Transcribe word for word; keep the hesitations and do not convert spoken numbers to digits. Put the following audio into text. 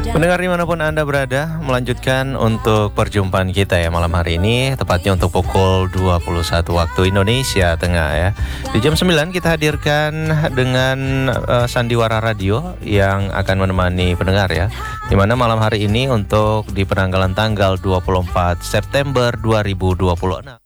Pendengar dimanapun Anda berada, melanjutkan untuk perjumpaan kita ya malam hari ini, tepatnya untuk pukul dua puluh satu waktu Indonesia Tengah ya. Di jam sembilan kita hadirkan dengan uh, Sandiwara Radio yang akan menemani pendengar ya. Dimana malam hari ini untuk di penanggalan tanggal dua puluh empat September dua ribu dua puluh enam.